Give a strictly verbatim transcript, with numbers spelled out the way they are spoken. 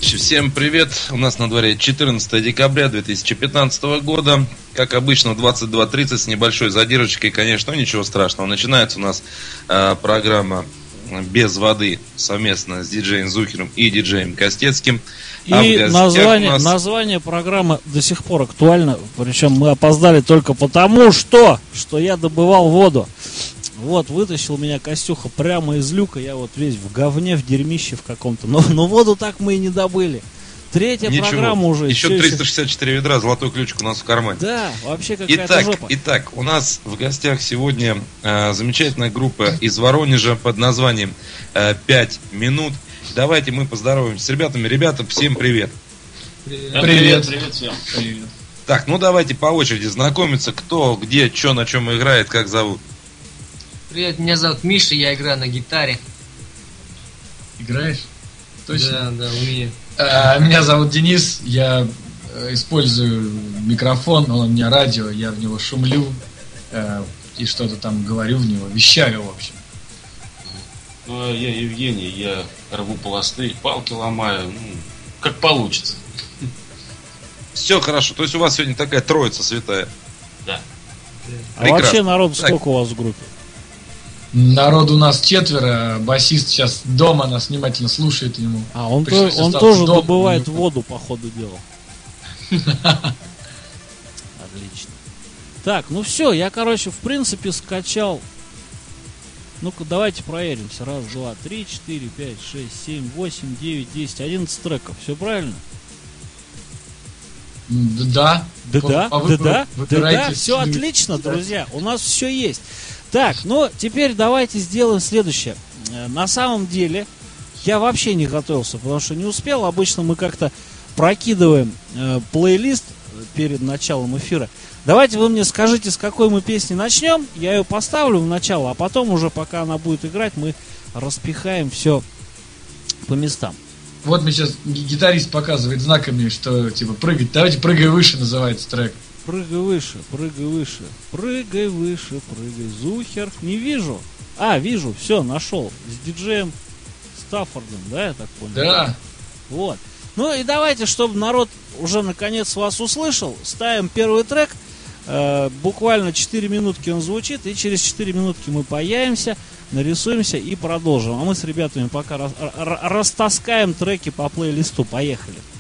товарищи, всем привет. У нас на дворе четырнадцатое декабря две тысячи пятнадцатого года. Как обычно, в двадцать два тридцать с небольшой задержкой, конечно, ничего страшного. Начинается у нас э, программа «Без воды» совместно с диджеем Зухером и диджеем Костецким. И а название, нас... название программы до сих пор актуально. Причем мы опоздали только потому, что, что я добывал воду. Вот, вытащил меня Костюха прямо из люка. Я вот весь в говне, в дерьмище в каком-то. Но, но воду так мы и не добыли. Третья Ничего. программа уже. Еще триста шестьдесят четыре ведра, золотой ключик у нас в кармане. Да, вообще какая-то итак, жопа. Итак, у нас в гостях сегодня э, замечательная группа из Воронежа под названием э, «Пять минут». Давайте мы поздороваемся с ребятами. Ребята, всем привет. Привет. Привет. Привет всем. Привет. Так, ну давайте по очереди знакомиться, кто, где, что, на чем играет, как зовут. Привет, меня зовут Миша, я играю на гитаре. Играешь? Точно? Да, да, умею. А, меня зовут Денис, я использую микрофон, он у меня радио, я в него шумлю э, и что-то там говорю в него, вещаю, в общем. Ну, а я Евгений, я рву пласты, палки ломаю, ну, как получится. Все хорошо, то есть у вас сегодня такая троица святая. Да. А Прекрасно. Вообще народ сколько у вас в группе? Народ у нас четверо, басист сейчас дома нас внимательно слушает ему. А, он, то, он тоже дома. Добывает воду по ходу дела. Отлично. Так, ну все, я, короче, в принципе скачал. Ну-ка, давайте проверимся. Раз, два, три, четыре, пять, шесть, семь, восемь, девять, десять, одиннадцать треков. Все правильно? Да. Да, да, да, да, да, да, все отлично, друзья. У нас все есть. Так, ну, теперь давайте сделаем следующее. На самом деле, я вообще не готовился, потому что не успел. Обычно мы как-то прокидываем э, плейлист перед началом эфира. Давайте вы мне скажите, с какой мы песни начнем. Я ее поставлю в начало, а потом уже, пока она будет играть, мы распихаем все по местам. Вот мне сейчас гитарист показывает знаками, что, типа, прыгать. Давайте «Прыгай выше» называется трек. Прыгай выше, прыгай выше, прыгай выше, прыгай, Зухер. Не вижу. А, вижу, все, нашел. С диджеем Стаффордом, да, я так понял? Да. Вот. Ну и давайте, чтобы народ уже наконец вас услышал, ставим первый трек. Э, буквально четыре минутки он звучит, и через четыре минутки мы появимся, нарисуемся и продолжим. А мы с ребятами пока рас, р, растаскаем треки по плейлисту. Поехали.